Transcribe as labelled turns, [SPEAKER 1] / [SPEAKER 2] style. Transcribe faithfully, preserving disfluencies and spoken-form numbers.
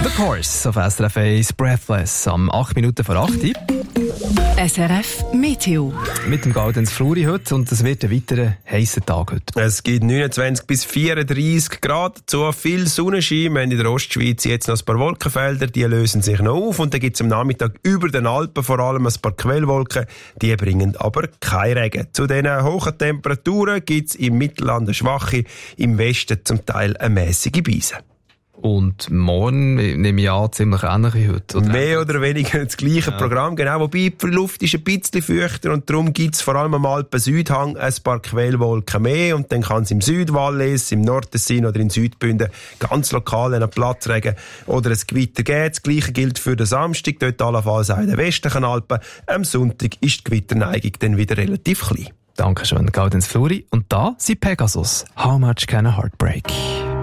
[SPEAKER 1] The Course auf S R F eins Breathless am acht Minuten vor acht.
[SPEAKER 2] S R F Meteo.
[SPEAKER 1] Mit dem Gaudenz Fluri heute und es wird ein weiterer heißer Tag heute.
[SPEAKER 3] Es gibt neunundzwanzig bis vierunddreissig Grad, dazu viel Sonnenschein. Wir haben in der Ostschweiz jetzt noch ein paar Wolkenfelder, die lösen sich noch auf und dann gibt es am Nachmittag über den Alpen vor allem ein paar Quellwolken, die bringen aber kein Regen. Zu diesen hohen Temperaturen gibt es im Mittelland eine schwache, im Westen zum Teil eine mäßige Beise.
[SPEAKER 1] Und morgen nehme ich an, ziemlich ähnlich wie heute. Oder?
[SPEAKER 3] Mehr oder weniger das gleiche
[SPEAKER 1] ja.
[SPEAKER 3] Programm, genau. Wobei die Luft ist ein bisschen feuchter und darum gibt es vor allem am Alpen-Südhang ein paar Quellwolken mehr und dann kann es im Südwallis, im Nordtessin oder in Südbünden ganz lokal einen Platzregen oder ein Gewitter geben. Das Gleiche gilt für den Samstag, dort allenfalls auch in den westlichen Alpen. Am Sonntag ist die Gewitterneigung dann wieder relativ klein.
[SPEAKER 1] Dankeschön, Gaudenz Fluri. Und da sind Pegasus. How much can a heart break?